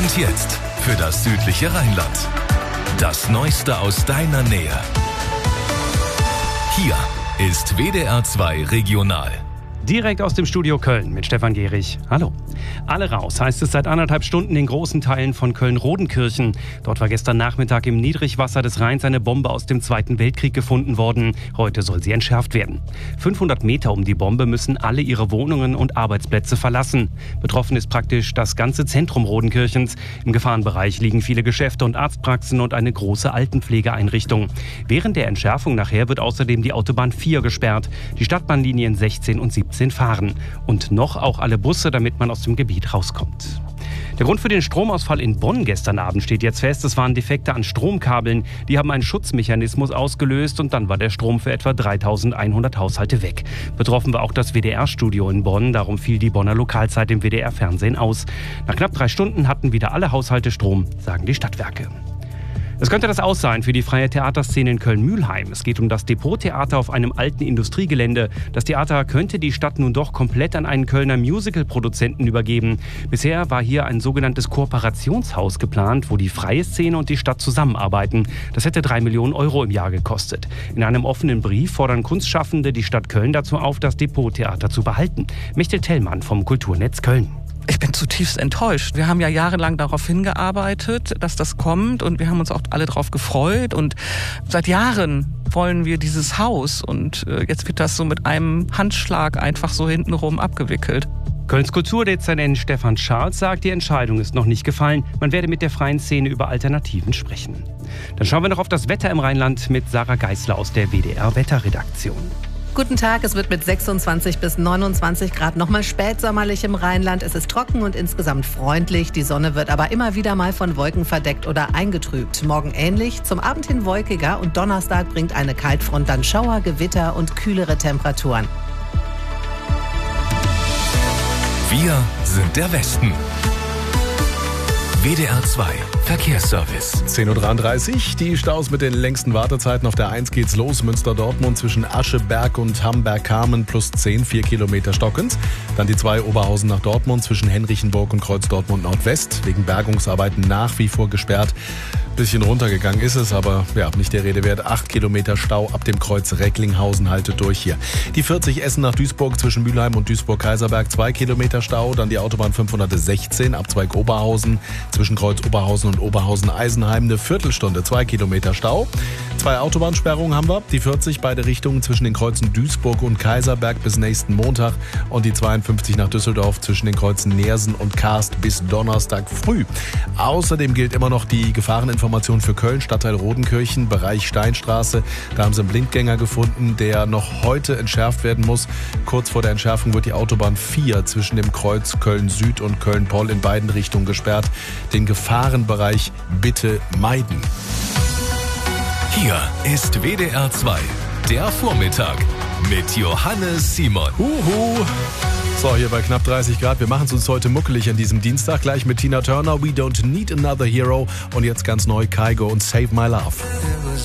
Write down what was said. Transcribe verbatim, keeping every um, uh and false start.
Und jetzt für das südliche Rheinland. Das Neueste aus deiner Nähe. Hier ist W D R zwei Regional. Direkt aus dem Studio Köln mit Stefan Gehrig. Hallo. Alle raus heißt es seit anderthalb Stunden in großen Teilen von Köln-Rodenkirchen. Dort war gestern Nachmittag im Niedrigwasser des Rheins eine Bombe aus dem Zweiten Weltkrieg gefunden worden. Heute soll sie entschärft werden. fünfhundert Meter um die Bombe müssen alle ihre Wohnungen und Arbeitsplätze verlassen. Betroffen ist praktisch das ganze Zentrum Rodenkirchens. Im Gefahrenbereich liegen viele Geschäfte und Arztpraxen und eine große Altenpflegeeinrichtung. Während der Entschärfung nachher wird außerdem die Autobahn vier gesperrt. Die Stadtbahnlinien sechzehn und siebzehn fahren. Und noch auch alle Busse, damit man aus dem Gebiet rauskommt. Der Grund für den Stromausfall in Bonn gestern Abend steht jetzt fest. Es waren Defekte an Stromkabeln. Die haben einen Schutzmechanismus ausgelöst und dann war der Strom für etwa dreitausendeinhundert Haushalte weg. Betroffen war auch das W D R-Studio in Bonn. Darum fiel die Bonner Lokalzeit im W D R-Fernsehen aus. Nach knapp drei Stunden hatten wieder alle Haushalte Strom, sagen die Stadtwerke. Es könnte das Aus sein für die freie Theaterszene in Köln-Mülheim. Es geht um das Depottheater auf einem alten Industriegelände. Das Theater könnte die Stadt nun doch komplett an einen Kölner Musical-Produzenten übergeben. Bisher war hier ein sogenanntes Kooperationshaus geplant, wo die freie Szene und die Stadt zusammenarbeiten. Das hätte drei Millionen Euro im Jahr gekostet. In einem offenen Brief fordern Kunstschaffende die Stadt Köln dazu auf, das Depottheater zu behalten. Mechtel Tellmann vom Kulturnetz Köln. Ich bin zutiefst enttäuscht. Wir haben ja jahrelang darauf hingearbeitet, dass das kommt und wir haben uns auch alle darauf gefreut und seit Jahren wollen wir dieses Haus und jetzt wird das so mit einem Handschlag einfach so hintenrum abgewickelt. Kölns Kulturdezernent Stefan Scharls sagt, die Entscheidung ist noch nicht gefallen. Man werde mit der freien Szene über Alternativen sprechen. Dann schauen wir noch auf das Wetter im Rheinland mit Sarah Geisler aus der W D R-Wetterredaktion. Guten Tag, es wird mit sechsundzwanzig bis neunundzwanzig Grad nochmal spätsommerlich im Rheinland. Es ist trocken und insgesamt freundlich. Die Sonne wird aber immer wieder mal von Wolken verdeckt oder eingetrübt. Morgen ähnlich, zum Abend hin wolkiger und Donnerstag bringt eine Kaltfront dann Schauer, Gewitter und kühlere Temperaturen. Wir sind der Westen. W D R zwei Verkehrsservice. zehn Uhr dreiunddreißig, die Staus mit den längsten Wartezeiten. Auf der eins geht's los, Münster-Dortmund zwischen Ascheberg und Hamberg-Kamen plus zehn, vier Kilometer stockend. Dann die zwei Oberhausen nach Dortmund zwischen Henrichenburg und Kreuz Dortmund Nordwest. Wegen Bergungsarbeiten nach wie vor gesperrt. Bisschen runtergegangen ist es, aber ja, nicht der Rede wert. Acht Kilometer Stau ab dem Kreuz Recklinghausen haltet durch hier. Die vierzig Essen nach Duisburg zwischen Mülheim und Duisburg-Kaiserberg, zwei Kilometer Stau. Dann die Autobahn fünfhundertsechzehn ab Zweig-Oberhausen zwischen Kreuz Oberhausen und Oberhausen-Eisenheim. Eine Viertelstunde, zwei Kilometer Stau. Zwei Autobahnsperrungen haben wir. Die vierzig beide Richtungen zwischen den Kreuzen Duisburg und Kaiserberg bis nächsten Montag. Und die zweiundfünfzig nach Düsseldorf zwischen den Kreuzen Neersen und Karst bis Donnerstag früh. Außerdem gilt immer noch die Gefahreninformation für Köln, Stadtteil Rodenkirchen, Bereich Steinstraße. Da haben sie einen Blindgänger gefunden, der noch heute entschärft werden muss. Kurz vor der Entschärfung wird die Autobahn vier zwischen dem Kreuz Köln-Süd und Köln-Poll in beiden Richtungen gesperrt. Den Gefahrenbereich bitte meiden. Hier ist W D R zwei, der Vormittag mit Johannes Simon. Huhu. So, hier bei knapp dreißig Grad. Wir machen es uns heute muckelig an diesem Dienstag. Gleich mit Tina Turner, We Don't Need Another Hero. Und jetzt ganz neu Kygo und Save My Love.